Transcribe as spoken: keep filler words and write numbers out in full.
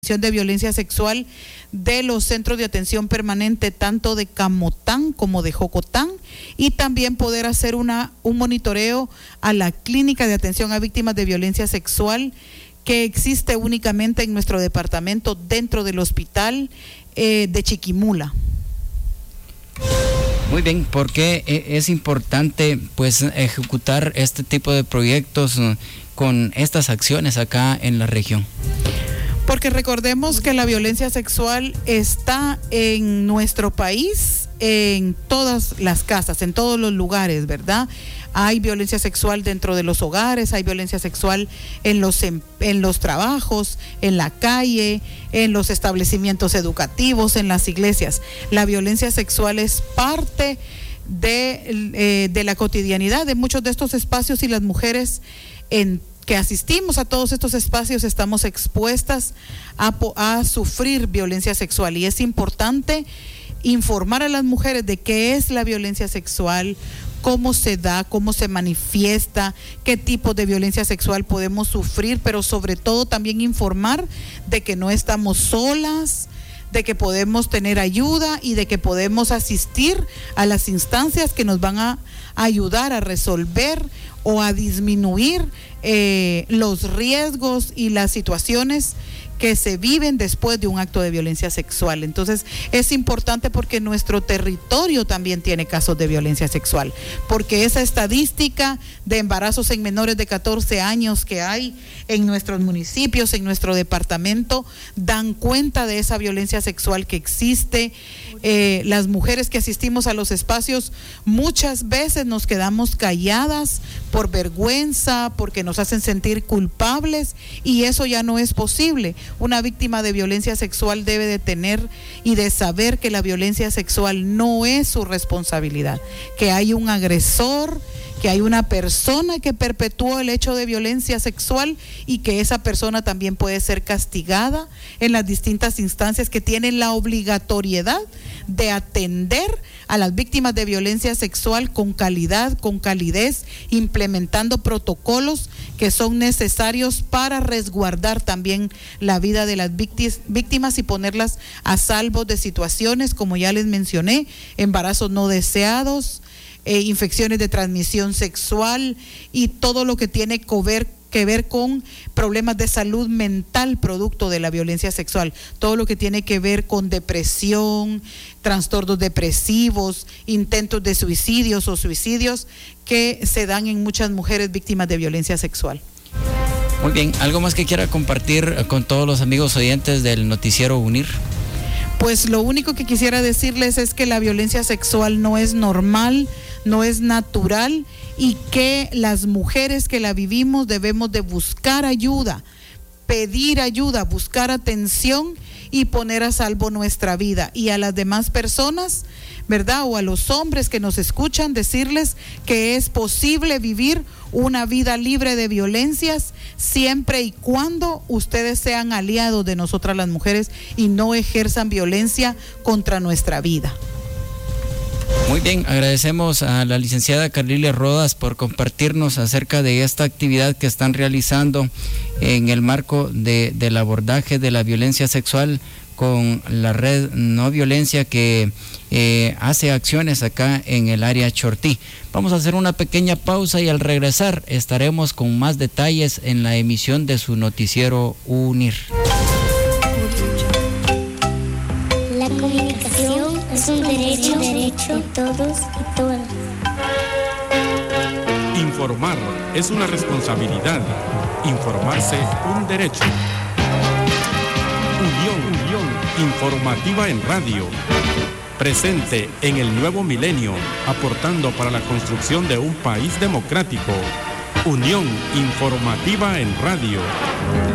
de violencia sexual de los centros de atención permanente tanto de Camotán como de Jocotán, y también poder hacer una, un monitoreo a la clínica de atención a víctimas de violencia sexual que existe únicamente en nuestro departamento dentro del hospital eh, de Chiquimula. Muy bien, porque es importante pues ejecutar este tipo de proyectos con estas acciones acá en la región. Porque recordemos que la violencia sexual está en nuestro país, en todas las casas, en todos los lugares, ¿verdad? Hay violencia sexual dentro de los hogares, hay violencia sexual en los, en, en los trabajos, en la calle, en los establecimientos educativos, en las iglesias. La violencia sexual es parte de, eh, de la cotidianidad de muchos de estos espacios, y las mujeres en que asistimos a todos estos espacios estamos expuestas a, a sufrir violencia sexual, y es importante informar a las mujeres de qué es la violencia sexual, cómo se da, cómo se manifiesta, qué tipo de violencia sexual podemos sufrir, pero sobre todo también informar de que no estamos solas, de que podemos tener ayuda y de que podemos asistir a las instancias que nos van a ayudar a resolver o a disminuir eh, los riesgos y las situaciones que se viven después de un acto de violencia sexual. Entonces es importante porque nuestro territorio también tiene casos de violencia sexual, porque esa estadística de embarazos en menores de catorce años que hay en nuestros municipios, en nuestro departamento, dan cuenta de esa violencia sexual que existe. Eh, las mujeres que asistimos a los espacios muchas veces nos quedamos calladas por vergüenza, porque nos hacen sentir culpables, y eso ya no es posible. Una víctima de violencia sexual debe de tener y de saber que la violencia sexual no es su responsabilidad, que hay un agresor, que hay una persona que perpetuó el hecho de violencia sexual, y que esa persona también puede ser castigada en las distintas instancias que tienen la obligatoriedad de atender a las víctimas de violencia sexual con calidad, con calidez, implementando protocolos que son necesarios para resguardar también la vida de las víctimas y ponerlas a salvo de situaciones, como ya les mencioné, embarazos no deseados, eh, infecciones de transmisión sexual y todo lo que tiene que ver que ver con problemas de salud mental producto de la violencia sexual, todo lo que tiene que ver con depresión, trastornos depresivos, intentos de suicidios o suicidios que se dan en muchas mujeres víctimas de violencia sexual. Muy bien, ¿algo más que quiera compartir con todos los amigos oyentes del noticiero UNIR? Pues lo único que quisiera decirles es que la violencia sexual no es normal, no es natural, y que las mujeres que la vivimos debemos de buscar ayuda, pedir ayuda, buscar atención y poner a salvo nuestra vida. Y a las demás personas, ¿verdad? O a los hombres que nos escuchan, decirles que es posible vivir una vida libre de violencias siempre y cuando ustedes sean aliados de nosotras las mujeres y no ejerzan violencia contra nuestra vida. Muy bien, agradecemos a la licenciada Carlilia Rodas por compartirnos acerca de esta actividad que están realizando en el marco de, del abordaje de la violencia sexual con la red No Violencia, que eh, hace acciones acá en el área Chortí. Vamos a hacer una pequeña pausa y al regresar estaremos con más detalles en la emisión de su noticiero UNIR. La comunicación es un derecho, derecho de todos y todas. Informar es una responsabilidad. Informarse un derecho. Unión, Unión Informativa en Radio. Presente en el nuevo milenio, aportando para la construcción de un país democrático. Unión Informativa en Radio.